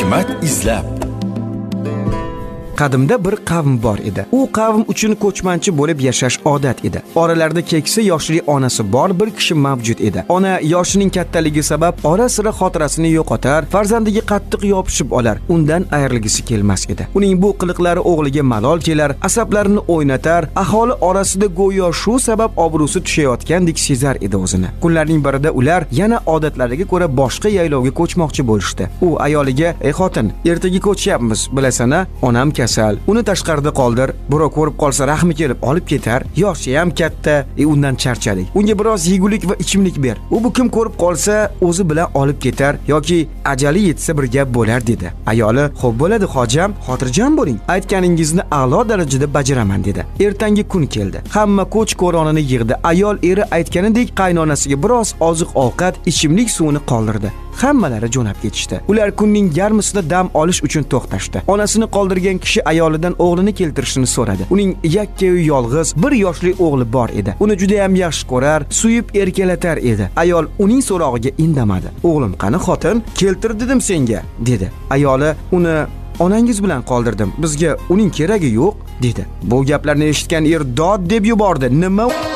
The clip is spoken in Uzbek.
Ne'mat izlab. Qadimda bir qavm bor edi. U qavm uchun ko'chmanchi bo'lib yashash odat edi. Oralarida keksa yoshli onasi bor bir kishi mavjud edi. Ona yoshining kattaligi sabab ora-sira xotirasini yo'qotar, farzandiga qattiq yopishib olar, undan ayrilgisi kelmas edi. Uning bu qiliqlari o'g'liga malol kelar, asablarini o'ynatar, aholi orasida go'yo shu sabab obro'si tushayotgandek sezar edi o'zini. Kunlarning birida ular yana odatlariga ko'ra boshqa yaylovga ko'chmoqchi bo'lishdi. U ayoliga: "Ey xotin, ertaga ko'chyapmiz, bilasana, onam uni tashqarida qoldir, birov ko'rib qolsa rahmi kelib olib ketar, yoshi ham katta, undan charchadik. Unga biroz yegulik va ichimlik ber. U bu kim ko'rib qolsa o'zi bilan olib ketar yoki ajali yetsa bir gap bo'lar" dedi. Ayoli: "Xo'p bo'ladi hojam, xotirjam bo'ling. Aytganingizni a'lo darajada bajaraman" dedi. Ertangi kun keldi. Hamma ko'ch-ko'ronini yig'di. Ayol eri aytganidek qaynonasiga biroz oziq-ovqat, ichimlik suvini qoldirdi. Hammalari jo'nab ketishdi. Ular kunning yarmisida dam olish uchun to'xtashdi. Onasini qoldirgan kishi ayolidan o'g'lini keltirishini so'radi. Uning yakka-yu yolg'iz bir yoshli o'g'li bor edi. Uni juda ham yaxshi ko'rar, suyib erkalatar edi. Ayol uning so'rog'iga indamadi. "O'g'lim qani xotin? Keltir dedim senga", dedi. Ayoli: "Uni onangiz bilan qoldirdim. Bizga uning keragi yo'q", dedi. Bu gaplarni eshitgan er dod deb yubordi. "Nima